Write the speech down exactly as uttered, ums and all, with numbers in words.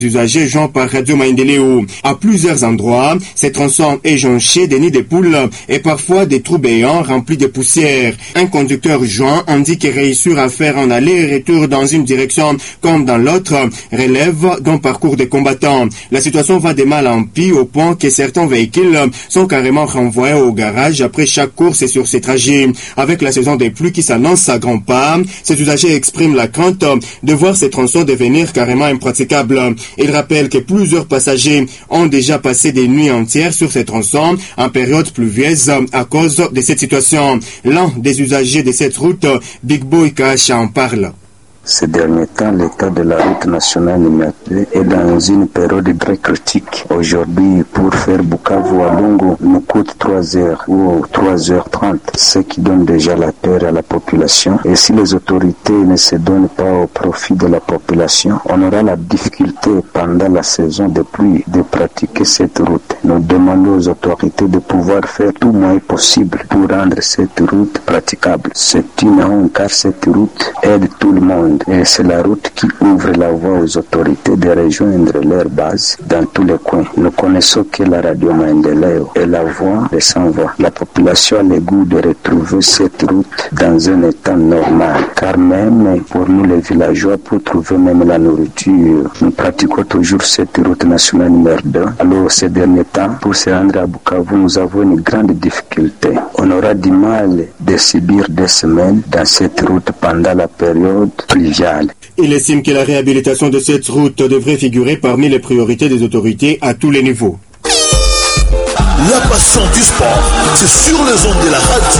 usagers joints par Radio Maendeleo. À plusieurs endroits, ces tronçons est jonché des nids de poules et parfois des trous béants remplis de poussière. Un conducteur joint indique réussir à faire un aller-retour dans une direction comme dans l'autre, relève d'un parcours de combattants. La situation va de mal en pis au point que certains véhicules sont carrément renvoyés au garage après chaque course sur ces trajets. Avec la saison des pluies qui s'annonce à grands pas, ces usagers expriment la crainte de voir ces tronçons devenir carrément impraticables. Il rappelle que plusieurs passagers ont déjà passé des nuits entières sur ces tronçons en période pluvieuse à cause de cette situation. L'un des usagers de cette route, Big Boy Kacha, en parle. Ces derniers temps, l'état de la route nationale numéro deux est dans une période très critique. Aujourd'hui, pour faire Bukavu à Lungu, nous coûte trois heures ou trois heures trente, ce qui donne déjà la peur à la population. Et si les autorités ne se donnent pas au profit de la population, on aura la difficulté pendant la saison de pluie de pratiquer cette route. Nous demandons aux autorités de pouvoir faire tout moyen possible pour rendre cette route praticable. C'est une honte car cette route aide tout le monde. Et c'est la route qui ouvre la voie aux autorités de rejoindre leur base dans tous les coins. Nous connaissons que la Radio Maendeleo est la voie des sans-voix. La population a le goût de retrouver cette route dans un état normal. Car même pour nous les villageois, pour trouver même la nourriture, nous pratiquons toujours cette route nationale numéro deux. Alors ces derniers temps, pour se rendre à Bukavu, nous avons une grande difficulté. On aura du mal de subir des semaines dans cette route pendant la période pluviale. Il estime que la réhabilitation de cette route devrait figurer parmi les priorités des autorités à tous les niveaux. La passion du sport, c'est sur les ondes de la radio